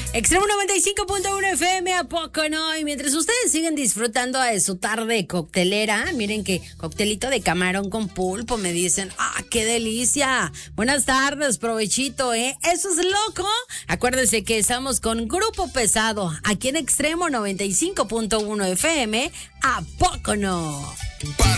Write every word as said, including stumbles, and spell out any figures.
Extremo noventa y cinco punto uno F M, ¿a poco no? Y mientras ustedes siguen disfrutando de su tarde coctelera, miren que coctelito de camarón con pulpo, me dicen, ¡ah, qué delicia! Buenas tardes, provechito, ¿eh? Eso es loco. Acuérdense que estamos con Grupo Pesado, aquí en Extremo noventa y cinco punto uno F M, ¿a poco no? Para